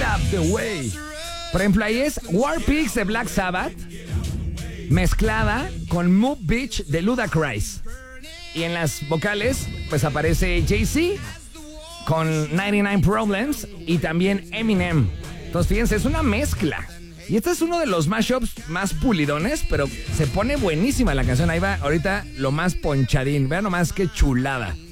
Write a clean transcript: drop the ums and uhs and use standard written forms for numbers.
Up the Way. Por ejemplo, ahí es War Pigs de Black Sabbath mezclada con Move Bitch de Ludacris. Y en las vocales, pues aparece Jay-Z con 99 Problems y también Eminem. Entonces, fíjense, es una mezcla. Y este es uno de los mashups más pulidones, pero se pone buenísima la canción. Ahí va ahorita lo más ponchadín. Vean nomás qué chulada.